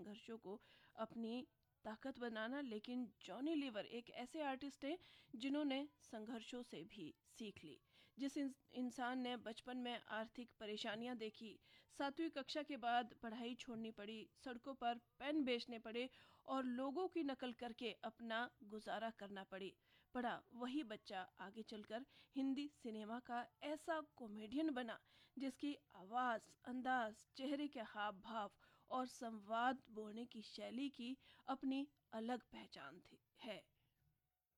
संघर्षों को अपनी ताकत बनाना। लेकिन जॉनी लीवर एक ऐसे आर्टिस्ट हैं जिन्होंने संघर्षों से भी सीख ली। जिस इंसान ने बचपन में आर्थिक परेशानियां देखी, 7वीं कक्षा के बाद पढ़ाई छोड़नी पड़ी, सड़कों पर पेन बेचने पड़े और लोगों की नकल करके अपना गुजारा करना पड़ा, वही बच्चा आगे चलकर हिंदी सिनेमा का ऐसा कॉमेडियन बना जिसकी आवाज, अंदाज, चेहरे के हाव भाव और संवाद बोलने की शैली की अपनी अलग पहचान थी है।